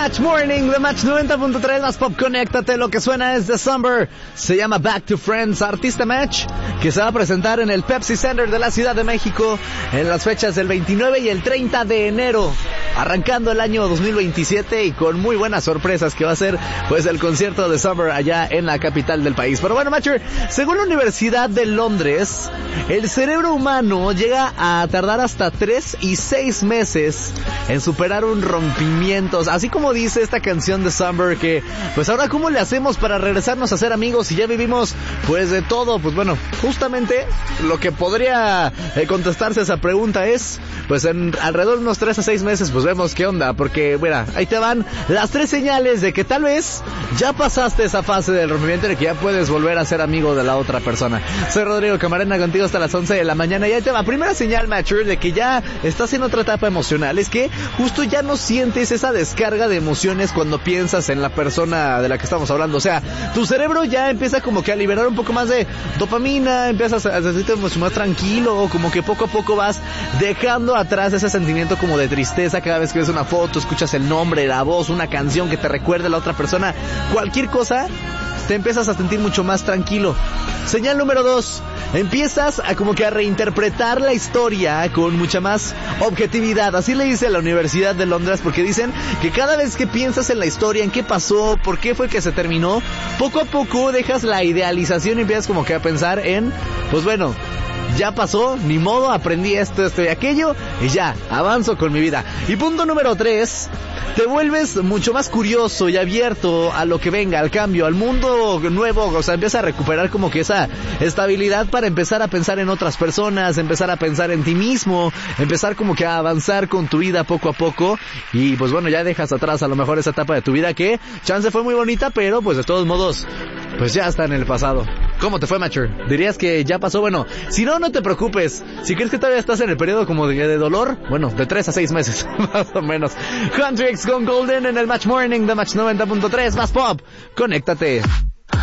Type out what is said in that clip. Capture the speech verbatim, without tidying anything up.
Match Morning, The Match noventa punto tres, más pop, conéctate. Lo que suena es December. Se llama Back to Friends, artista Match, que se va a presentar en el Pepsi Center de la Ciudad de México en las fechas del veintinueve y el treinta de enero, arrancando el año dos mil veintisiete y con muy buenas sorpresas que va a ser pues el concierto de Summer allá en la capital del país. Pero bueno, Matcher, según la Universidad de Londres, el cerebro humano llega a tardar hasta tres y seis meses en superar un rompimiento. Así como dice esta canción de Summer, que pues ahora cómo le hacemos para regresarnos a ser amigos si ya vivimos pues de todo. Pues bueno, justamente lo que podría eh, contestarse a esa pregunta es pues en alrededor de unos tres a seis meses pues vemos qué onda, porque mira, ahí te van las tres señales de que tal vez ya pasaste esa fase del rompimiento de que ya puedes volver a ser amigo de la otra persona. Soy Rodrigo Camarena, contigo hasta las once de la mañana, y ahí te va. Primera señal, Matcher, de que ya estás en otra etapa emocional es que justo ya no sientes esa descarga de emociones cuando piensas en la persona de la que estamos hablando. O sea, tu cerebro ya empieza como que a liberar un poco más de dopamina, empiezas a sentirte mucho más tranquilo, como que poco a poco vas dejando atrás ese sentimiento como de tristeza cada vez que ves una foto, escuchas el nombre, la voz, una canción que te recuerde a la otra persona, cualquier cosa, te empiezas a sentir mucho más tranquilo. Señal número dos, empiezas a como que a reinterpretar la historia con mucha más objetividad. Así le dice la Universidad de Londres, porque dicen que cada vez que piensas en la historia, en qué pasó, por qué fue que se terminó, poco a poco dejas la idealización y empiezas como que a pensar en, pues bueno, ya pasó, ni modo, aprendí esto, esto y aquello, y ya, avanzo con mi vida. Y punto número tres, te vuelves mucho más curioso y abierto a lo que venga, al cambio, al mundo nuevo. O sea, empiezas a recuperar como que esa estabilidad para empezar a pensar en otras personas, empezar a pensar en ti mismo, empezar como que a avanzar con tu vida poco a poco. Y pues bueno, ya dejas atrás a lo mejor esa etapa de tu vida que chance fue muy bonita, pero pues de todos modos pues ya está en el pasado. ¿Cómo te fue, Matcher? ¿Dirías que ya pasó? Bueno, si no, no te preocupes. Si crees que todavía estás en el periodo como de, de dolor, bueno, de tres a seis meses, más o menos. Country X con Golden en el Match Morning de Match noventa punto tres, más pop. Conéctate.